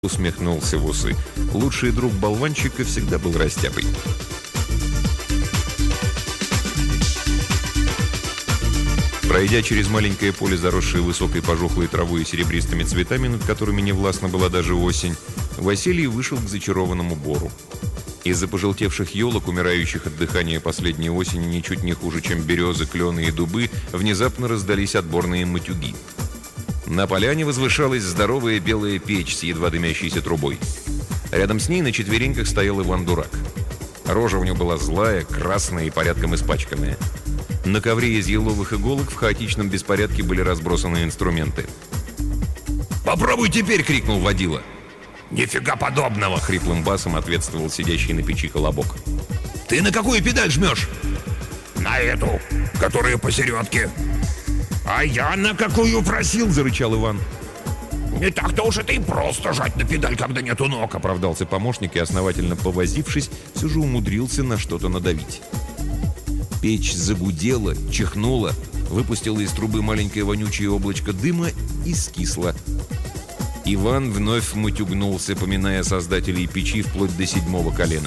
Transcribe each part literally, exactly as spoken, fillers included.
Усмехнулся в усы. Лучший друг болванчика всегда был растяпой. Пройдя через маленькое поле, заросшее высокой пожухлой травой и серебристыми цветами, над которыми невластна была даже осень, Василий вышел к зачарованному бору. Из-за пожелтевших елок, умирающих от дыхания последней осени, ничуть не хуже, чем березы, клены и дубы, внезапно раздались отборные матюги. На поляне возвышалась здоровая белая печь с едва дымящейся трубой. Рядом с ней на четвереньках стоял Иван-дурак. Рожа у него была злая, красная и порядком испачканная. На ковре из еловых иголок в хаотичном беспорядке были разбросаны инструменты. «Попробуй теперь!» — крикнул водила. «Нифига подобного!» — хриплым басом ответствовал сидящий на печи Колобок. «Ты на какую педаль жмешь?» «На эту, которая посередке». «А я на какую просил?» — зарычал Иван. «Не так-то уж это и просто жать на педаль, когда нету ног», — оправдался помощник и, основательно повозившись, все же умудрился на что-то надавить. Печь загудела, чихнула, выпустила из трубы маленькое вонючее облачко дыма и скисла. Иван вновь матюгнулся, поминая создателей печи вплоть до седьмого колена.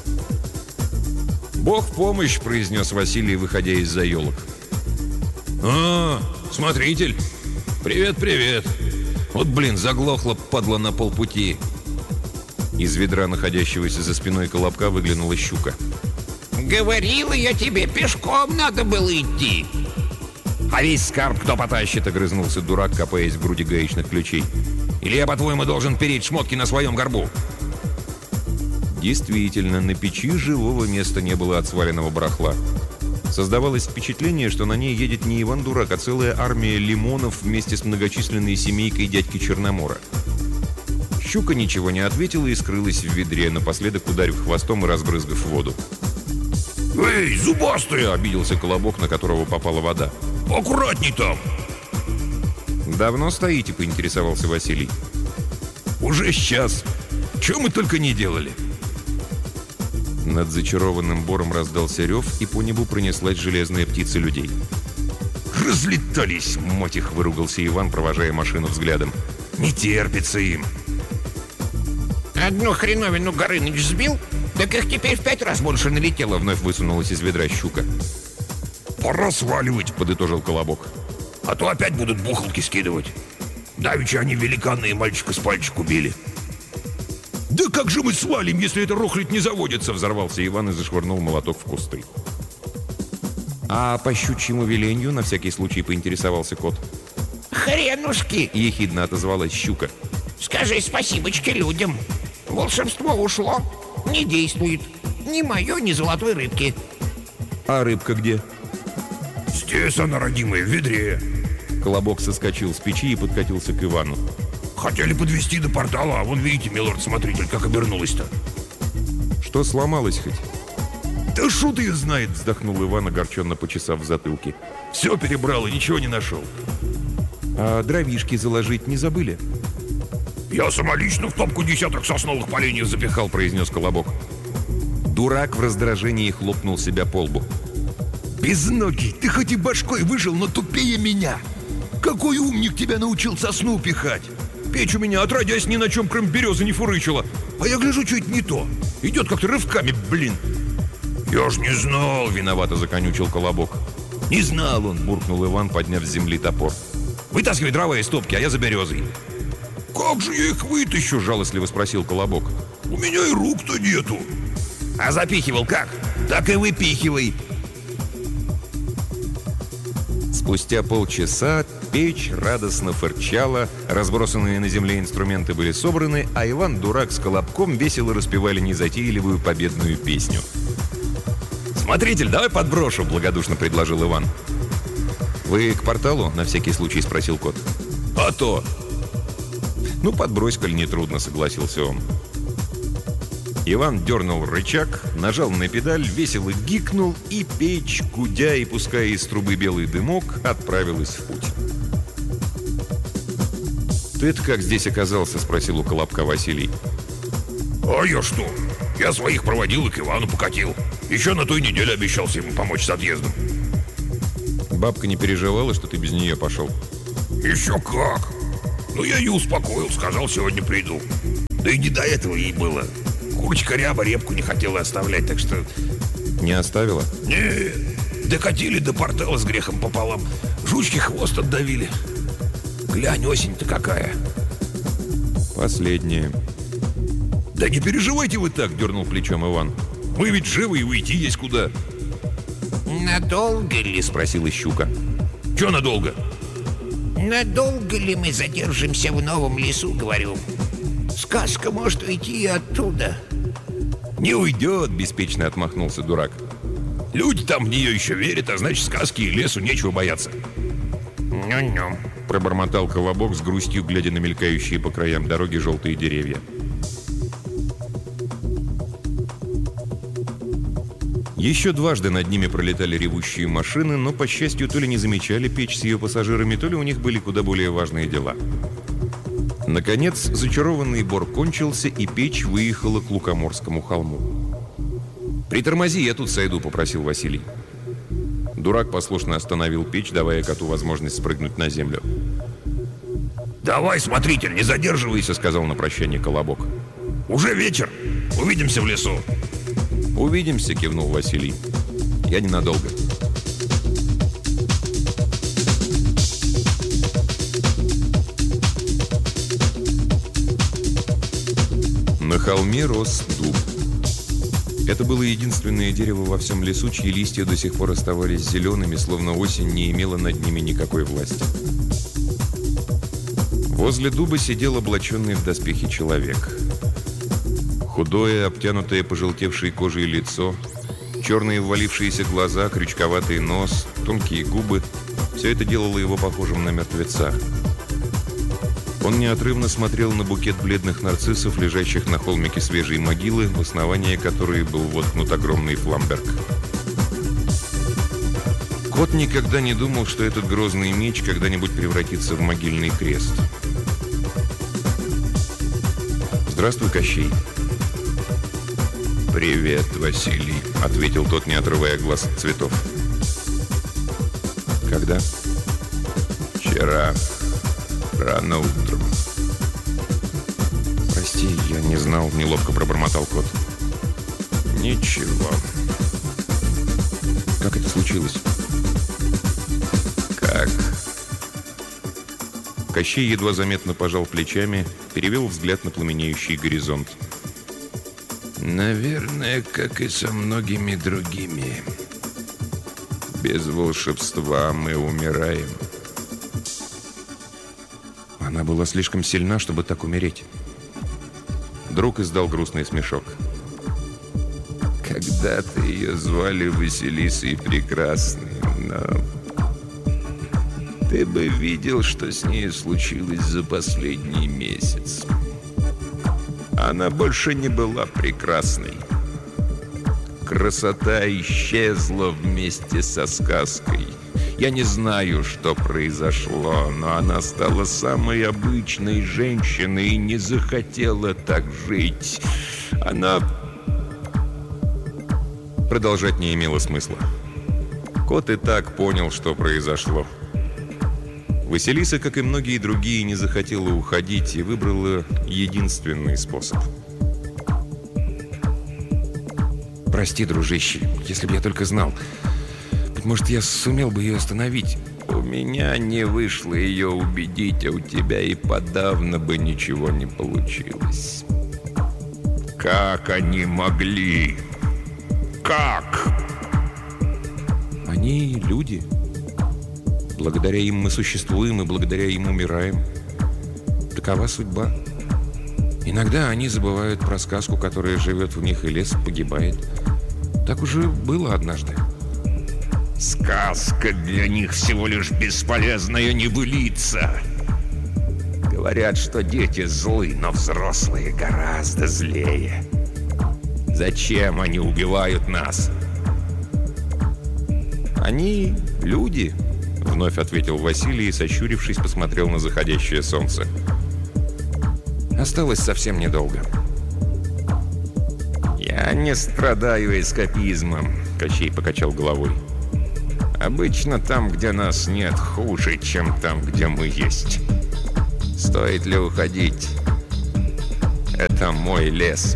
«Бог в помощь!» — произнес Василий, выходя из-за елок. «А, смотритель! Привет-привет! Вот, блин, заглохла падла на полпути!» Из ведра, находящегося за спиной Колобка, выглянула щука. «Говорила я тебе, пешком надо было идти!» «А весь скарб кто потащит?» — огрызнулся дурак, копаясь в груди гаечных ключей. «Или я, по-твоему, должен переть шмотки на своем горбу?» Действительно, на печи живого места не было от сваленного барахла. Создавалось впечатление, что на ней едет не Иван-дурак, а целая армия лимонов вместе с многочисленной семейкой дядьки Черномора. Щука ничего не ответила и скрылась в ведре, напоследок ударив хвостом и разбрызгав воду. «Эй, зубастая!» — обиделся Колобок, на которого попала вода. «Аккуратней там!» «Давно стоите?» — поинтересовался Василий. «Уже сейчас. Чего мы только не делали!» Над зачарованным бором раздался рев, и по небу пронеслась железная птица людей. «Разлетались, мать их!» — выругался Иван, провожая машину взглядом. «Не терпится им!» «Одну хреновину Горыныч сбил, так их теперь в пять раз больше налетело!» — вновь высунулась из ведра щука. «Пора сваливать!» — подытожил Колобок. «А то опять будут бухалки скидывать. Давеча они великаны и мальчика с пальчик убили». «Да как же мы свалим, если это рухлядь не заводится?» — взорвался Иван и зашвырнул молоток в кусты. «А по щучьему веленью?» — на всякий случай поинтересовался кот. «Хренушки!» — ехидно отозвалась щука. «Скажи спасибочки людям. Волшебство ушло, не действует. Ни мое, ни золотой рыбки». «А рыбка где?» «Здесь она, родимая, в ведре». Колобок соскочил с печи и подкатился к Ивану. «Хотели подвезти до портала, а вон, видите, милорд-смотритель, как обернулась-то». «Что сломалось хоть?» «Да шут ее знает!» — вздохнул Иван, огорченно почесав в затылке. «Все перебрал и ничего не нашел». «А дровишки заложить не забыли?» «Я самолично в топку десяток сосновых поленьев запихал», — произнес Колобок. Дурак в раздражении хлопнул себя по лбу. «Безногий, ты хоть и башкой выжил, но тупее меня! Какой умник тебя научил сосну пихать? Печь у меня, отродясь, ни на чем, кроме березы, не фурычила. А я гляжу, чуть не то. Идет как-то рывками, блин». «Я ж не знал!» — виновато законючил Колобок. «Не знал он!» — буркнул Иван, подняв с земли топор. «Вытаскивай дрова из топки, а я за березой». «Как же я их вытащу?» — жалостливо спросил Колобок. «У меня и рук-то нету». «А запихивал как? Так и выпихивай». Спустя полчаса печь радостно фырчала, разбросанные на земле инструменты были собраны, а Иван-дурак с Колобком весело распевали незатейливую победную песню. «Смотритель, давай подброшу», — благодушно предложил Иван. «Вы к порталу?» — на всякий случай спросил кот. «А то!» «Ну, подбрось, коль нетрудно», — согласился он. Иван дернул рычаг, нажал на педаль, весело гикнул, и печь, гудя и пуская из трубы белый дымок, отправилась в путь. «Ты-то как здесь оказался?» — спросил у Колобка Василий. «А я что? Я своих проводил и к Ивану покатил. Еще на той неделе обещался ему помочь с отъездом». Бабка не переживала, что ты без нее пошел? Еще как. Ну, я ее успокоил, сказал, сегодня приду. Да и не до этого ей было. Курочка Ряба репку не хотела оставлять, так что... Не оставила? Не, докатили до портала с грехом пополам. Жучки хвост отдавили. Глянь, осень-то какая. Последняя. Да не переживайте вы так, дернул плечом Иван. Мы ведь живы и уйти есть куда. Надолго ли? Спросила щука. Че надолго? Надолго ли мы задержимся в новом лесу, говорю? Сказка может уйти и оттуда. Не уйдет, беспечно отмахнулся дурак. Люди там в нее еще верят, а значит, сказки и лесу нечего бояться. Ну-ну, пробормотал Колобок с грустью, глядя на мелькающие по краям дороги желтые деревья. Еще дважды над ними пролетали ревущие машины, но, по счастью, то ли не замечали печь с ее пассажирами, то ли у них были куда более важные дела. Наконец, зачарованный бор кончился, и печь выехала к Лукоморскому холму. «Притормози, я тут сойду», — попросил Василий. Дурак послушно остановил печь, давая коту возможность спрыгнуть на землю. «Давай, смотритель, не задерживайся», — сказал на прощание Колобок. «Уже вечер. Увидимся в лесу». «Увидимся», — кивнул Василий. «Я ненадолго». На холме рос дуб. Это было единственное дерево во всем лесу, чьи листья до сих пор оставались зелеными, словно осень не имела над ними никакой власти. Возле дуба сидел облаченный в доспехи человек. Худое, обтянутое пожелтевшей кожей лицо, черные ввалившиеся глаза, крючковатый нос, тонкие губы — все это делало его похожим на мертвеца. Он неотрывно смотрел на букет бледных нарциссов, лежащих на холмике свежей могилы, в основании которой был воткнут огромный фламберг. Кот никогда не думал, что этот грозный меч когда-нибудь превратится в могильный крест. «Здравствуй, Кощей». «Привет, Василий», — ответил тот, не отрывая глаз от цветов. «Когда?» «Вчера. Рано утром». «Прости, я не знал», — неловко пробормотал кот. «Ничего». «Как это случилось?» «Как?» Кощей едва заметно пожал плечами, перевел взгляд на пламенеющий горизонт. «Наверное, как и со многими другими. Без волшебства мы умираем». Она была слишком сильна, чтобы так умереть. Друг издал грустный смешок. Когда-то ее звали Василисой Прекрасной, но... Ты бы видел, что с ней случилось за последний месяц. Она больше не была прекрасной. Красота исчезла вместе со сказкой. Я не знаю, что произошло, но она стала самой обычной женщиной и не захотела так жить. Она... Продолжать не имело смысла. Кот и так понял, что произошло. Василиса, как и многие другие, не захотела уходить и выбрала единственный способ. «Прости, дружище, если бы я только знал. Быть может, я сумел бы ее остановить». «У меня не вышло ее убедить, а у тебя и подавно бы ничего не получилось». «Как они могли? Как?» «Они люди. Благодаря им мы существуем, и благодаря им умираем. Такова судьба. Иногда они забывают про сказку, которая живет в них, и лес погибает. Так уже было однажды». «Сказка для них всего лишь бесполезная небылица. Говорят, что дети злы, но взрослые гораздо злее. Зачем они убивают нас?» «Они люди», — вновь ответил Василий и, сощурившись, посмотрел на заходящее солнце. «Осталось совсем недолго». «Я не страдаю эскапизмом», — Кощей покачал головой. «Обычно там, где нас нет, хуже, чем там, где мы есть. Стоит ли уходить? Это мой лес».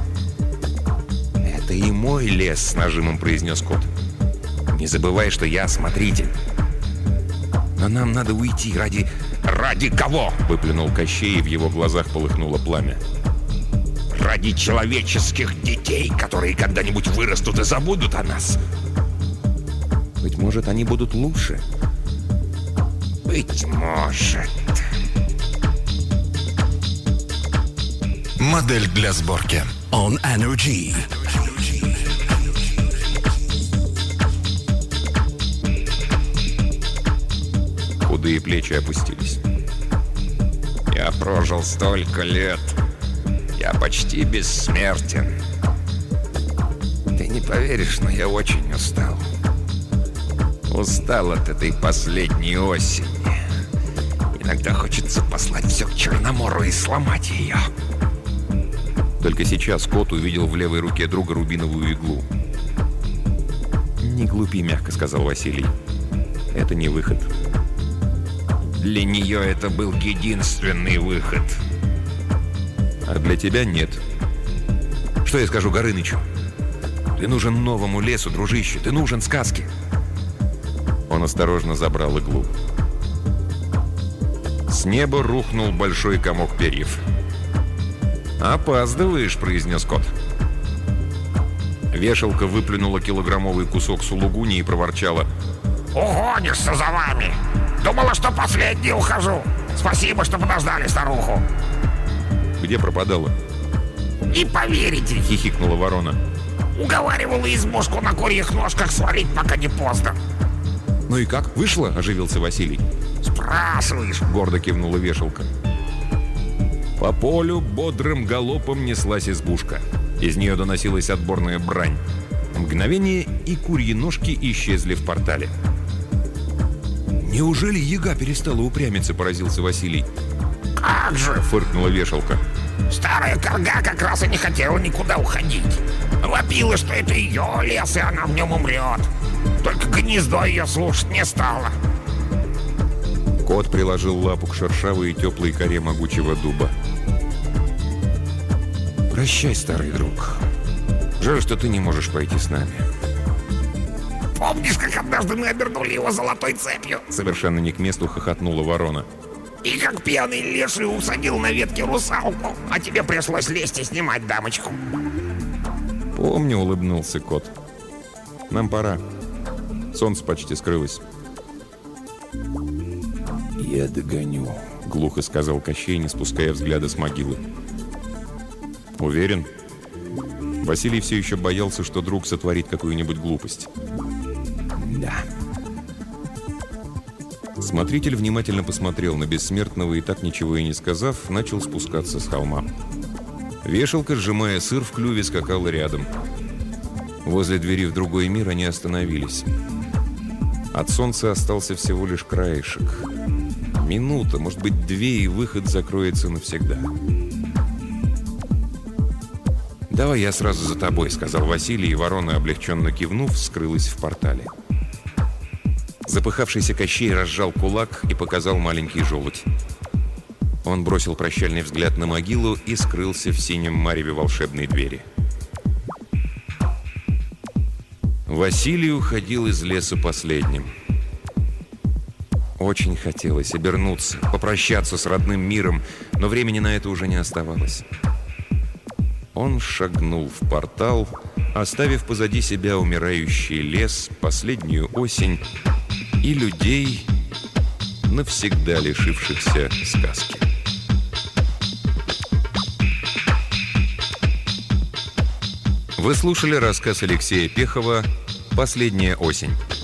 «Это и мой лес», — с нажимом произнес кот. «Не забывай, что я смотритель. Но нам надо уйти ради...» «Ради кого?» — выплюнул Кощей, и в его глазах полыхнуло пламя. «Ради человеческих детей, которые когда-нибудь вырастут и забудут о нас. Быть может, они будут лучше?» «Быть может...» Модель для сборки On Energy. Худые плечи опустились. «Я прожил столько лет. Я почти бессмертен. Ты не поверишь, но я очень устал. Устал от этой последней осени. Иногда хочется послать все к Черномору и сломать ее». Только сейчас кот увидел в левой руке друга рубиновую иглу. «Не глупи», — мягко сказал Василий. «Это не выход». «Для нее это был единственный выход. А для тебя нет. Что я скажу Горынычу? Ты нужен новому лесу, дружище. Ты нужен сказке». Он осторожно забрал иглу. С неба рухнул большой комок перьев. «Опаздываешь», — произнес кот. Вешалка выплюнула килограммовый кусок сулугуни и проворчала: «Угонишься за вами! Думала, что последний ухожу! Спасибо, что подождали старуху!» «Где пропадала?» «Не поверите!» — хихикнула ворона. «Уговаривала избушку на курьих ножках свалить, пока не поздно!» «Ну и как? Вышло?» — оживился Василий. «Спрашиваешь!» — гордо кивнула вешалка. По полю бодрым галопом неслась избушка. Из нее доносилась отборная брань. Мгновение, и курьи ножки исчезли в портале. «Неужели яга перестала упрямиться?» — поразился Василий. «Как же!» — фыркнула вешалка. «Старая корга как раз и не хотела никуда уходить. Вопила, что это ее лес, и она в нем умрет. Только гнездо ее слушать не стало». Кот приложил лапу к шершавой и теплой коре могучего дуба. «Прощай, старый друг. Жаль, что ты не можешь пойти с нами». «Помнишь, как однажды мы обернули его золотой цепью?» Совершенно не к месту хохотнула ворона. «И как пьяный леший усадил на ветке русалку, а тебе пришлось лезть и снимать дамочку». «Помню», — улыбнулся кот. «Нам пора. Солнце почти скрылось». «Я догоню», — глухо сказал Кощей, не спуская взгляда с могилы. «Уверен?» Василий все еще боялся, что друг сотворит какую-нибудь глупость. «Да». Смотритель внимательно посмотрел на бессмертного и, так ничего и не сказав, начал спускаться с холма. Вешалка, сжимая сыр в клюве, скакала рядом. Возле двери в другой мир они остановились. От солнца остался всего лишь краешек. Минута, может быть, две, и выход закроется навсегда. «Давай я сразу за тобой», — сказал Василий, и ворона, облегченно кивнув, скрылась в портале. Запыхавшийся Кощей разжал кулак и показал маленький желудь. Он бросил прощальный взгляд на могилу и скрылся в синем мареве волшебной двери. Василий уходил из леса последним. Очень хотелось обернуться, попрощаться с родным миром, но времени на это уже не оставалось. Он шагнул в портал, оставив позади себя умирающий лес, последнюю осень и людей, навсегда лишившихся сказки. Вы слушали рассказ Алексея Пехова «Последняя осень».